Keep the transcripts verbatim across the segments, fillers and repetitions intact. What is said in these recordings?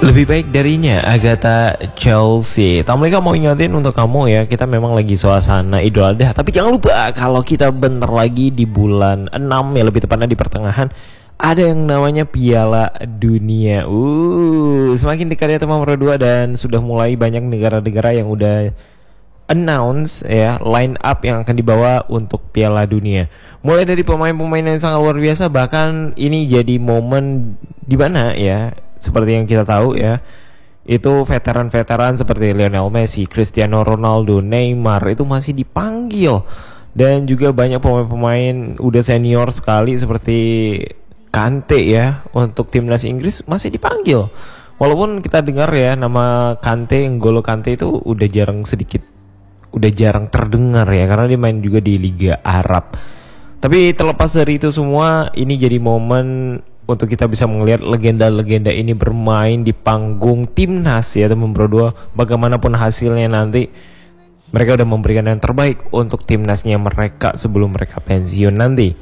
Lebih baik darinya Agatha Chelsea. Tamlika mau ingetin untuk kamu ya, kita memang lagi suasana Idul Adha, tapi jangan lupa kalau kita bentar lagi di bulan enam ya, lebih tepatnya di pertengahan, ada yang namanya Piala Dunia. Uh, semakin dekat ya teman berdua, dan sudah mulai banyak negara-negara yang udah announce ya line up yang akan dibawa untuk Piala Dunia. Mulai dari pemain-pemain yang sangat luar biasa, bahkan ini jadi momen di mana ya, seperti yang kita tahu ya, itu veteran-veteran seperti Lionel Messi, Cristiano Ronaldo, Neymar itu masih dipanggil, dan juga banyak pemain-pemain udah senior sekali seperti Kante ya untuk timnas Inggris masih dipanggil. Walaupun kita dengar ya nama Kante, N'Golo Kante itu udah jarang sedikit udah jarang terdengar ya, karena dia main juga di Liga Arab. Tapi terlepas dari itu semua, ini jadi momen untuk kita bisa melihat legenda-legenda ini bermain di panggung timnas ya teman berdua. Bagaimanapun hasilnya nanti, mereka udah memberikan yang terbaik untuk timnasnya mereka sebelum mereka pensiun nanti.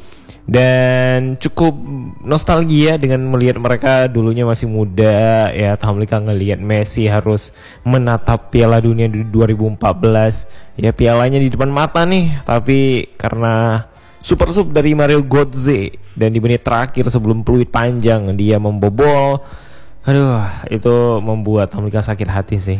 Dan cukup nostalgia dengan melihat mereka dulunya masih muda ya. Tamlika ngelihat Messi harus menatap Piala Dunia di dua ribu empat belas ya, pialanya di depan mata nih, tapi karena super sub dari Mario Götze dan di menit terakhir sebelum peluit panjang dia membobol. Aduh, itu membuat Tamlika sakit hati sih.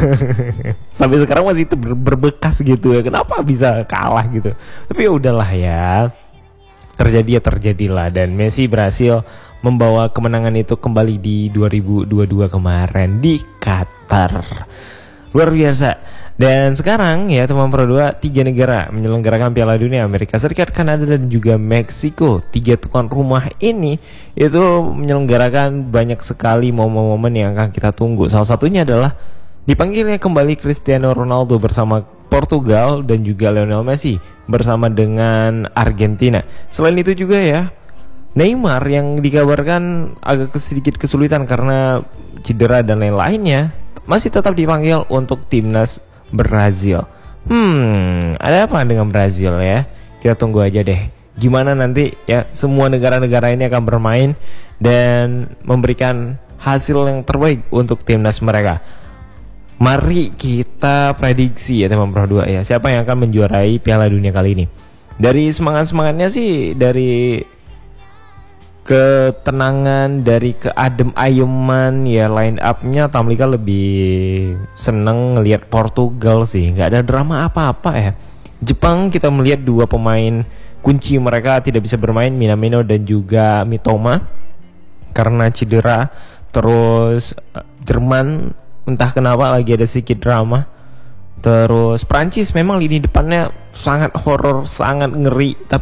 Sampai sekarang masih itu ber berbekas gitu ya. Kenapa bisa kalah gitu? Tapi ya udahlah ya. Terjadi ya terjadilah, dan Messi berhasil membawa kemenangan itu kembali di dua ribu dua puluh dua kemarin di Qatar. Luar biasa. Dan sekarang ya teman berdua, tiga negara menyelenggarakan Piala Dunia: Amerika Serikat, Kanada, dan juga Meksiko. Tiga tuan rumah ini itu menyelenggarakan banyak sekali momen-momen yang akan kita tunggu. Salah satunya adalah dipanggilnya kembali Cristiano Ronaldo bersama Portugal, dan juga Lionel Messi bersama dengan Argentina. Selain itu juga ya, Neymar yang dikabarkan agak sedikit kesulitan karena cedera dan lain-lainnya, masih tetap dipanggil untuk timnas Brazil. Hmm, ada apa dengan Brazil ya? Kita tunggu aja deh. Gimana nanti ya, semua negara-negara ini akan bermain dan memberikan hasil yang terbaik untuk timnas mereka. Mari kita prediksi ya teman berdua ya, siapa yang akan menjuarai Piala Dunia kali ini. Dari semangat-semangatnya sih, dari ketenangan, dari keadem ayeman ya, line up-nya Tamlika lebih seneng ngelihat Portugal sih, nggak ada drama apa-apa ya. Jepang kita melihat dua pemain kunci mereka tidak bisa bermain, Minamino dan juga Mitoma karena cedera. Terus Jerman entah kenapa lagi ada sedikit drama. Terus Prancis memang lini depannya sangat horor, sangat ngeri, tapi